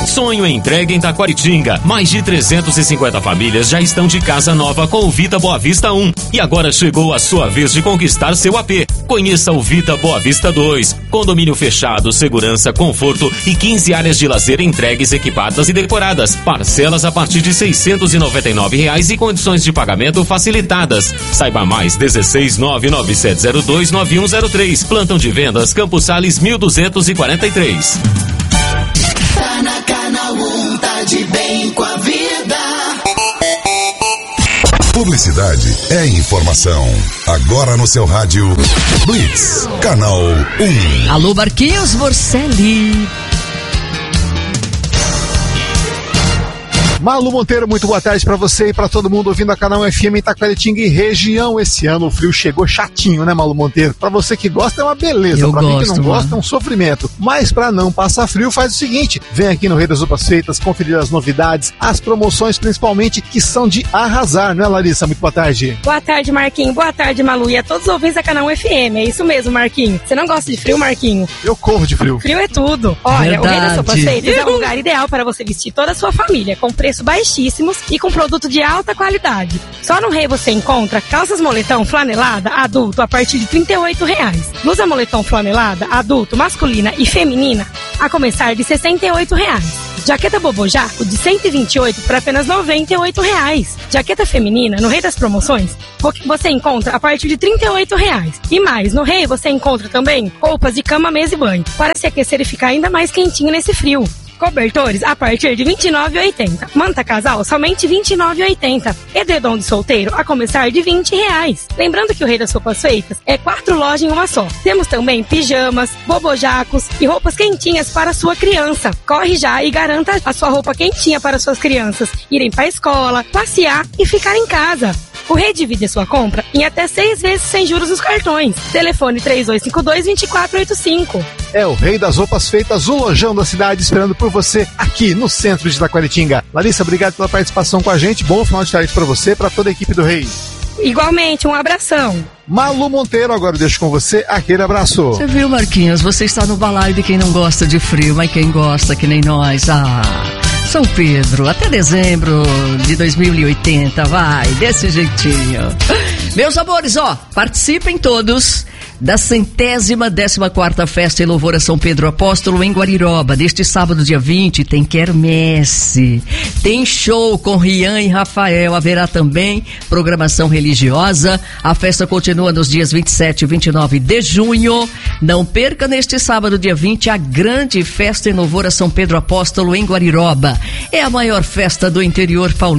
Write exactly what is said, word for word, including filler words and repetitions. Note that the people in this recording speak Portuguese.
Sonho entregue em Taquaritinga. Mais de trezentas e cinquenta famílias já estão de casa nova com o Vita Boa Vista um. E agora chegou a sua vez de conquistar seu A P. Conheça o Vita Boa Vista dois. Condomínio fechado, segurança, conforto e quinze áreas de lazer entregues, equipadas e decoradas. Parcelas a partir de seiscentos e noventa e nove reais e condições de pagamento facilitadas. Saiba mais, dezesseis nove nove sete zero dois nove um zero três. Plantão de vendas Campos Sales mil duzentos e quarenta e três. Tá na Canal um, tá de bem com a vida. Publicidade é informação. Agora no seu rádio, Blitz, Canal um. Alô, Marquinhos Morcelli. Malu Monteiro, muito boa tarde pra você e pra todo mundo ouvindo a Canal F M em Taquaritinga e região. Esse ano o frio chegou chatinho, né, Malu Monteiro? Pra você que gosta é uma beleza, Eu pra gosto, mim que não mano. gosta é um sofrimento. Mas pra não passar frio, faz o seguinte, vem aqui no Rei das Roupas Feitas conferir as novidades, as promoções principalmente, que são de arrasar, né, Larissa? Muito boa tarde. Boa tarde, Marquinho. Boa tarde, Malu. E a todos os ouvintes da Canal F M. É isso mesmo, Marquinho. Você não gosta de frio, Marquinho? Eu corro de frio. Frio é tudo. Olha, Verdade. o Rei das Roupas Feitas é um lugar ideal para você vestir toda a sua família, com preço baixíssimo e com produto de alta qualidade. Só no Rei você encontra calças moletom flanelada adulto a partir de trinta e oito reais. Blusa moletom flanelada adulto, masculina e feminina a começar de sessenta e oito reais. Jaqueta bobojaco de cento e vinte e oito por apenas noventa e oito reais. Jaqueta feminina no Rei das Promoções você encontra a partir de trinta e oito reais. E mais, no Rei você encontra também roupas de cama, mesa e banho para se aquecer e ficar ainda mais quentinho nesse frio. Cobertores a partir de vinte e nove reais e oitenta centavos. Manta casal somente vinte e nove reais e oitenta centavos. Edredom de solteiro a começar de vinte reais. Lembrando que o Rei das Roupas Feitas é quatro lojas em uma só. Temos também pijamas, bobojacos e roupas quentinhas para a sua criança. Corre já e garanta a sua roupa quentinha para suas crianças irem para a escola, passear e ficar em casa. O Rei divide a sua compra em até seis vezes sem juros nos cartões. Telefone três dois cinco dois, dois quatro oito cinco. É o Rei das Roupas Feitas, o lojão da cidade, esperando por você aqui no centro de Taquaritinga. Larissa, obrigado pela participação com a gente. Bom final de tarde pra você e pra toda a equipe do Rei. Igualmente, um abração. Malu Monteiro, agora eu deixo com você aquele abraço. Você viu, Marquinhos? Você está no balaio de quem não gosta de frio, mas quem gosta, que nem nós. Ah, São Pedro, até dezembro de dois mil e oitenta, vai, desse jeitinho. Meus amores, ó, participem todos da centésima décima quarta Festa em Louvor a São Pedro Apóstolo em Guariroba. Neste sábado, dia vinte, tem quermesse, tem show com Rian e Rafael, haverá também programação religiosa. A festa continua nos dias vinte e sete e vinte e nove de junho. Não perca neste sábado, dia vinte, a grande festa em louvor a São Pedro Apóstolo em Guariroba. É a maior festa do interior paulista.